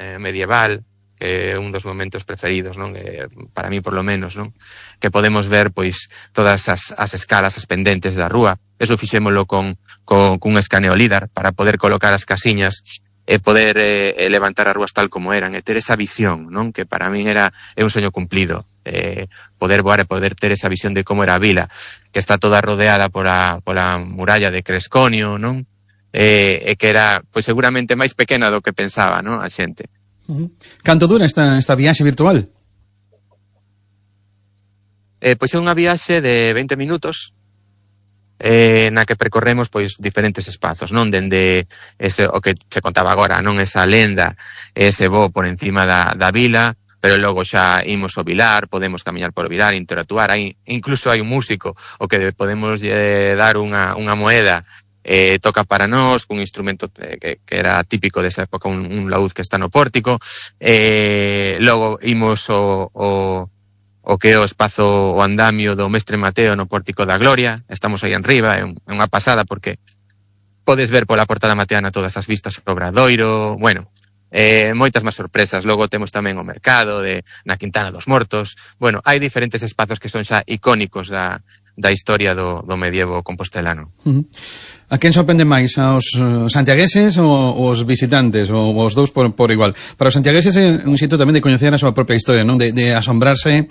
medieval, que é un dos momentos preferidos, non? Para mí, por lo menos, non? Que podemos ver, pois, todas as escalas, as pendentes da rúa. Eso fixémolo con un escaneo LIDAR para poder colocar as casiñas e poder levantar as rúas tal como eran, e ter esa visión, non? Que para min é un soño cumplido. Poder voar e poder ter esa visión de como era a vila, que está toda rodeada pola muralla de Cresconio, non? E que era, pois, seguramente máis pequena do que pensaba, non? A xente. Canto dura esta viaxe virtual? Pois é unha viaxe de 20 minutos na que percorremos pois diferentes espazos, non? Dende ese, o que se contaba agora, non? Esa lenda, ese voo por encima da vila, pero logo xa imos ao vilar, podemos camiñar por o vilar, interactuar, incluso hai un músico o que podemos dar unha moeda, toca para nós, cun instrumento que era típico desa época, un laúd que está no pórtico, logo imos o que é o espazo, o andamio do Mestre Mateo no Pórtico da Gloria, estamos aí enriba, é unha pasada porque podes ver pola portada mateana todas as vistas sobre Obradoiro, bueno, moitas máis sorpresas. Logo temos tamén o mercado na Quintana dos Mortos. Bueno, hai diferentes espazos que son xa icónicos da historia do medievo compostelano. A quen sorprende máis? Aos santiagueses ou os visitantes? Ou os dous por igual? Para os santiagueses é un xeito tamén de coñecer a súa propia historia, non? De asombrarse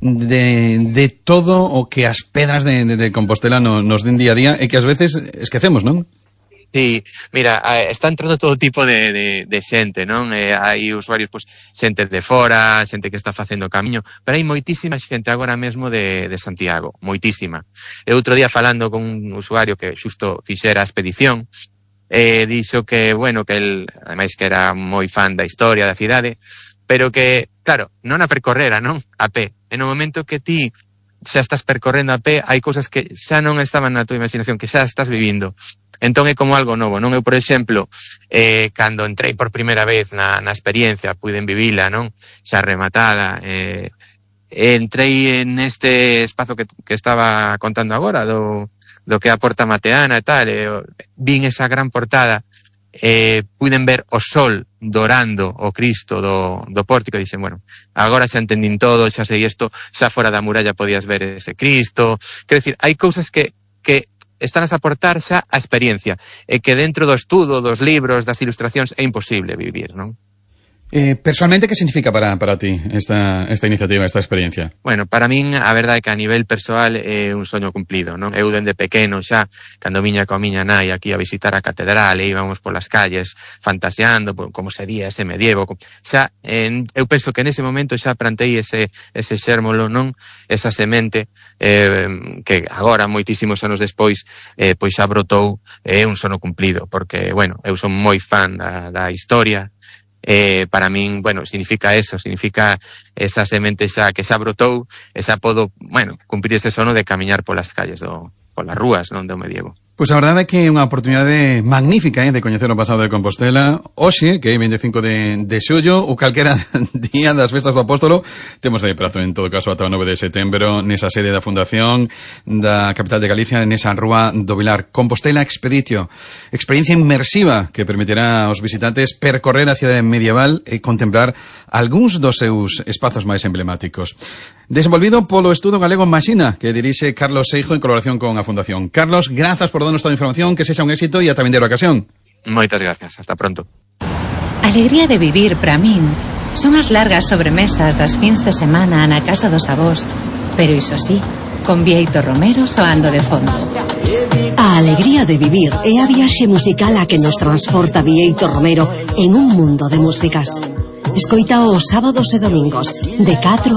de todo o que as pedras de Compostela nos den día a día e que ás veces esquecemos, non? Sí, mira, está entrando todo tipo de xente, non? Hai usuarios, pois, xente de fora, xente que está facendo camiño, pero hai moitísima xente agora mesmo de Santiago, moitísima. E outro día falando con un usuario que xusto fixera a expedición, dixo que, bueno, que el, ademais que era moi fan da historia da cidade, pero que, claro, non a percorrera, non? A pé. E no momento que ti xa estás percorrendo a pé, hai cousas que xa non estaban na tua imaginación, que xa estás vivindo. Entón é como algo novo, non? Eu, por exemplo, cando entrei por primeira vez na experiencia, puiden vivila, non? Xa rematada, entrei neste espazo que estaba contando agora, do que é a Porta Mateana e tal, vin esa gran portada, puiden ver o sol dorando o Cristo do pórtico, e dixen, bueno, agora xa entendín todo, xa sei isto, xa fora da muralla podías ver ese Cristo. Quero dicir, hai cousas que están a aportar xa a experiencia, e que dentro do estudo, dos libros, das ilustracións, é imposible vivir, non? Personalmente, que significa para ti esta iniciativa, esta experiencia? Bueno, para min, a verdade é que a nivel persoal é un soño cumplido, non? Eu dende pequeno xa, cando viña coa miña nai aquí a visitar a catedral e íbamos polas calles fantaseando como sería ese medievo, xa, eu penso que nese momento xa plantei ese xérmolo, non? Esa semente, que agora, moitísimos anos despois, pois xa brotou, é un sono cumplido, porque, bueno, eu son moi fan da historia. Para min, bueno, significa eso, significa esa semente xa que xa brotou, e xa podo, bueno, cumprir ese sono de camiñar polas calles polas rúas, non, do medievo. Pois a verdade é que é unha oportunidade magnífica de coñecer o pasado de Compostela. Hoxe, que é 25 de xullo, ou calquera día das festas do Apóstolo, temos de prazo, en todo caso, ata o 9 de setembro, nesa sede da Fundación da capital de Galicia, nesa rúa do Vilar. Compostela Expeditio, experiencia inmersiva que permitirá aos visitantes percorrer a cidade medieval e contemplar algúns dos seus espazos máis emblemáticos. Desenvolvido polo Estudo Galego Maxina, que dirixe Carlos Seijo en colaboración con a Fundación. Carlos, grazas por darnos toda a información, que sexa un éxito e ata vindeira ocasión. Moitas gracias, hasta pronto. Alegría de vivir, para min, son as largas sobremesas das fins de semana na casa dos avós, pero iso sí, con Bieito Romero soando de fondo. A alegría de vivir é a viaxe musical a que nos transporta Bieito Romero en un mundo de músicas. Escoita os sábados e domingos, de 4